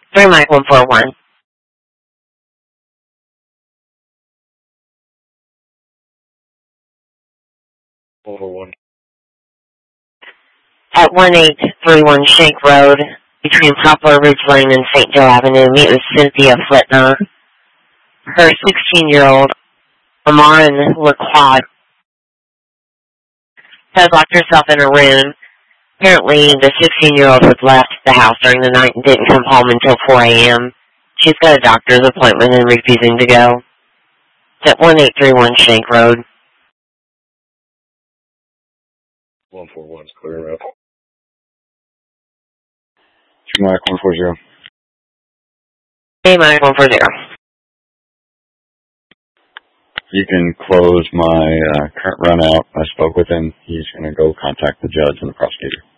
3 Mike 141. At 1831 Shank Road, between Poplar Ridge Lane and St. Joe Avenue, meet with Cynthia Flitner. Her 16-year-old, Amarin LaCroix, has locked herself in a room. Apparently, the 16-year-old had left the house during the night and didn't come home until 4 a.m. She's got a doctor's appointment and refusing to go. It's at 1831 Shank Road. 141 is clear up. 2 Mike 140. 3 Mike 140. You can close my current run out. I spoke with him. He's going to go contact the judge and the prosecutor.